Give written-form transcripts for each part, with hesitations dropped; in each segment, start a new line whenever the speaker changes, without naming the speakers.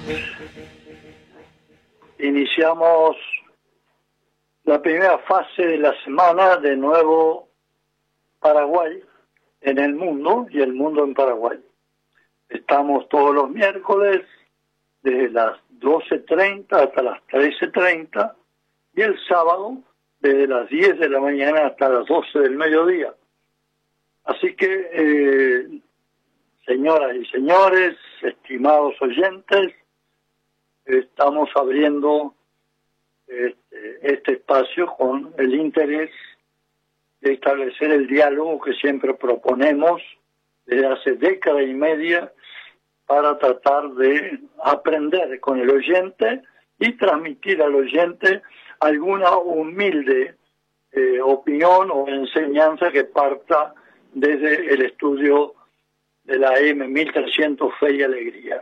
Iniciamos la primera fase de la semana de Nuevo Paraguay en el mundo y el mundo en Paraguay. Estamos todos los miércoles desde las 12:30 hasta las 13:30 y el sábado desde las 10 de la mañana hasta las 12 del mediodía. Así que, señoras y señores, estimados oyentes, estamos abriendo este espacio con el interés de establecer el diálogo que siempre proponemos desde hace década y media para tratar de aprender con el oyente y transmitir al oyente alguna humilde opinión o enseñanza que parta desde el estudio de la M1300 Fe y Alegría.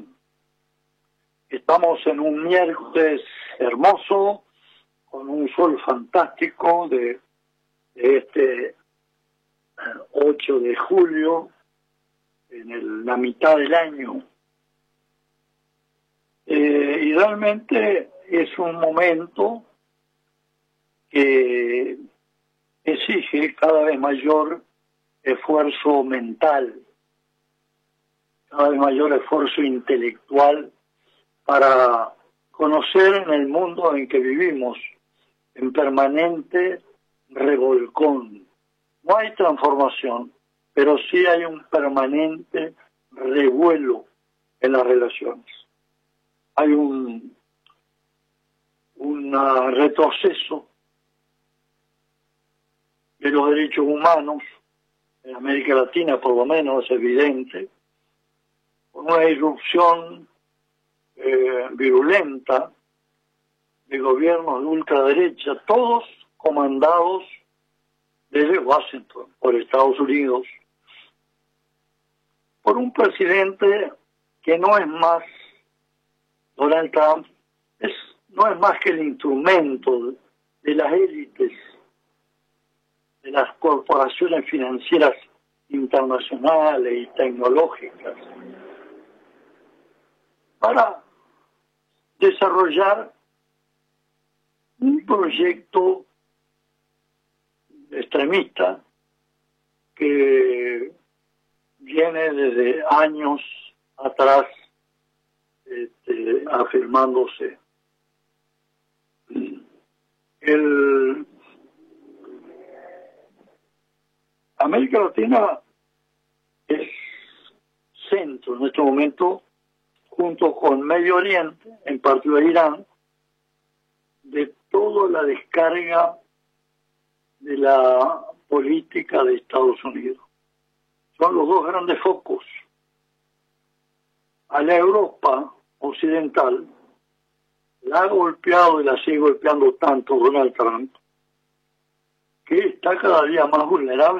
Estamos en un miércoles hermoso, con un sol fantástico de este 8 de julio, en la mitad del año. Y realmente es un momento que exige cada vez mayor esfuerzo mental, cada vez mayor esfuerzo intelectual para conocer en el mundo en que vivimos, en permanente revolcón. No hay transformación, pero sí hay un permanente revuelo en las relaciones. Hay un retroceso de los derechos humanos, en América Latina por lo menos es evidente, con una irrupción virulenta de gobiernos de ultraderecha, todos comandados desde Washington, por Estados Unidos, por un presidente que no es más, Donald Trump, no es más que el instrumento de las élites, de las corporaciones financieras internacionales y tecnológicas, para desarrollar un proyecto extremista que viene desde años atrás afirmándose. América Latina es centro en este momento, junto con Medio Oriente, en particular Irán, de toda la descarga de la política de Estados Unidos. Son los dos grandes focos. A la Europa occidental la ha golpeado y la sigue golpeando tanto Donald Trump, que está cada día más vulnerable